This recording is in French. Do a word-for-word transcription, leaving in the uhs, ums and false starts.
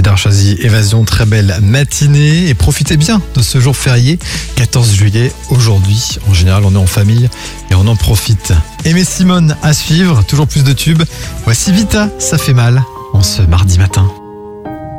Merci d'avoir choisi Évasion. Très belle matinée et profitez bien de ce jour férié, quatorze juillet. Aujourd'hui, en général, on est en famille et on en profite. Aimé Simone à suivre, toujours plus de tubes. Voici Vita, ça fait mal, en ce mardi matin.